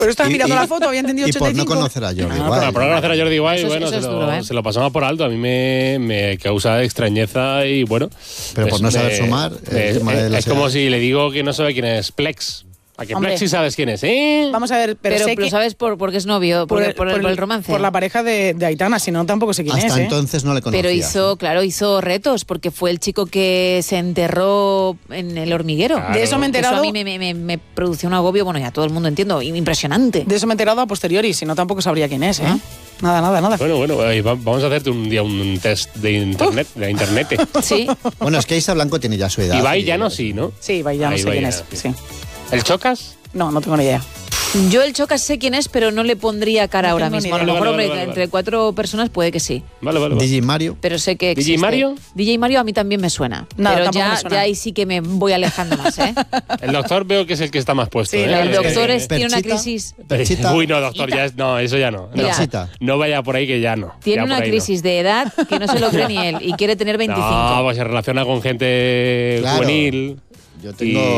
Pero estás mirando la foto, había entendido 85. Y por no conocer a Jordi Wild. Por no conocer a Jordi Wild, bueno, duro, se lo pasamos por alto. A mí me causa extrañeza y bueno. Pero por no saber sumar, es como si le digo que no sabe quién es Plex. ¿A que Plex sí sabes quién es? Vamos a ver, pero sé lo sabes porque es novio, por el romance. Por la pareja de Aitana, si no tampoco sé quién es. Hasta entonces no le conocía. Pero hizo retos, porque fue el chico que se enterró en El Hormiguero. Claro. De eso me he enterado. Eso a mí me produjo un agobio, bueno, ya todo el mundo entiendo, impresionante. De eso me he enterado a posteriori, si no tampoco sabría quién es, ¿eh? Nada. Bueno, vamos a hacerte un día un test de internet. Sí. Bueno, es que Isa Blanco tiene ya su edad. Ibai ya no, sí, ¿no? Sí, Ibai ya no sé quién es. Sí. ¿El Chocas? No tengo ni idea. Yo el Chocas sé quién es, pero no le pondría cara ahora mismo. A lo mejor, vale. Entre 4 personas puede que sí. Vale. DJ Mario. Pero sé que existe. ¿DJ Mario? DJ Mario a mí también me suena. Nada, pero me suena. ya ahí sí que me voy alejando más, ¿eh? El doctor veo que es el que está más puesto. Sí, el doctor tiene una crisis. Perchita. Uy, no, doctor, eso ya no. No vaya por ahí que ya no. Tiene una crisis de edad que no se lo cree ni él y quiere tener 25. No, pues se relaciona con gente juvenil. Yo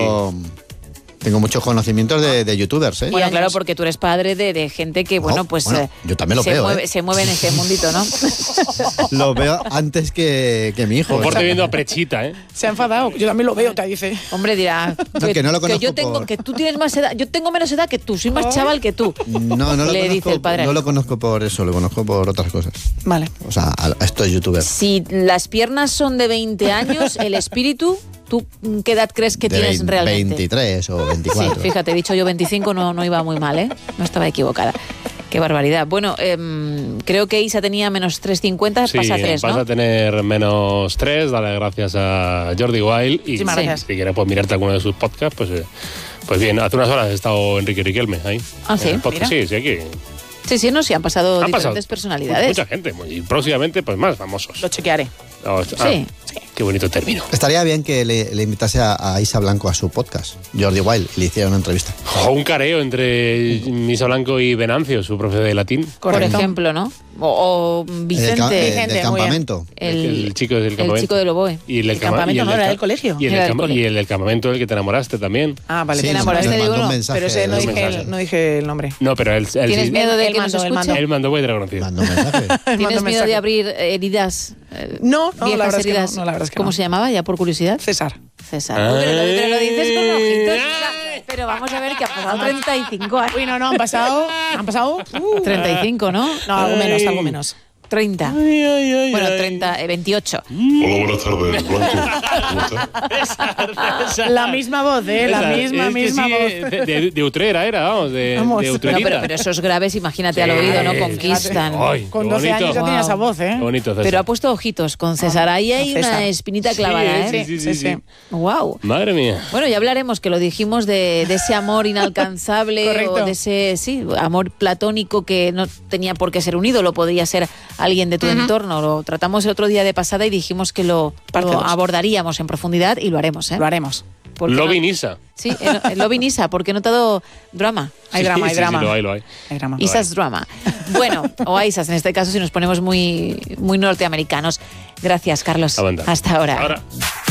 tengo muchos conocimientos de youtubers, ¿eh? Bueno, claro, porque tú eres padre de gente que, yo también lo veo, se mueve en ese mundito, ¿no? Lo veo antes que mi hijo. Por viendo a Prechita, ¿eh? Se ha enfadado. Yo también lo veo, te dice. Hombre, dirá que no lo conozco que tú tienes más edad. Yo tengo menos edad que tú, soy más chaval que tú. No lo le conozco, dice el padre. No lo conozco por eso, lo conozco por otras cosas. Vale. O sea, a estos youtubers. Si las piernas son de 20 años, el espíritu, ¿tú qué edad crees que tienes realmente? 23 o 24. Sí, fíjate, he dicho yo 25, no iba muy mal, ¿eh? No estaba equivocada. Qué barbaridad. Bueno, creo que Isa tenía menos 3,50, sí, pasa 3, ¿no? Vas a tener menos 3, dale gracias a Jordi Wild. Y sí, si quieres pues, mirarte alguno de sus podcasts, pues bien, hace unas horas ha estado Enrique Riquelme ahí. Ah, sí. Sí, aquí. Sí, han pasado diferentes personalidades. Mucha gente, y próximamente pues más famosos. Lo chequearé. Sí. Qué bonito término. Estaría bien que le invitase a Isa Blanco a su podcast, Jordi Wild, y le hiciera una entrevista. O un careo entre Isa Blanco y Venancio, su profe de latín. Por ejemplo, ¿no? O Vicente. Del campamento. El chico del campamento. El chico del oboe. Y el campamento no era del colegio. Y el del campamento del que te enamoraste también. Ah, vale, sí, te enamoraste de uno. Pero ese no dije el nombre. No, pero él ¿Tienes miedo de que nos escuche? Él mandó vuestra conocida. Mandó mensaje. ¿Tienes miedo de abrir heridas? No, la verdad es que ¿Cómo se llamaba, ya por curiosidad? César. Pero lo dices con ojitos. Pero vamos a ver que ha pasado 35 años. Uy, no, han pasado 35, ¿no? No, algo menos. 30. Bueno, 28. Hola, buenas tardes, Blanco. La misma voz, la misma voz. De Utrera era, de Utrerita. Pero esos graves, imagínate al oído, ¿no? Conquistan. Ay, con 12 años ya tenía esa voz, ¿eh? Bonito, César. Pero ha puesto ojitos con César. Ahí hay una espinita clavada, ¿eh? Sí. Wow. Madre mía. Bueno, ya hablaremos, que lo dijimos, de ese amor inalcanzable. Correcto. O de ese, amor platónico que no tenía por qué ser un ídolo, podría ser alguien de tu entorno. Lo tratamos el otro día de pasada y dijimos que lo abordaríamos en profundidad y lo haremos, ¿eh? Lo haremos. Lovin Isa. Sí, Lovin Isa, porque he notado drama. Hay drama. Lo hay. Hay drama. Isa's drama. Bueno, o a Isas en este caso si nos ponemos muy, muy norteamericanos. Gracias, Carlos. Aguanta. Hasta ahora. Ahora.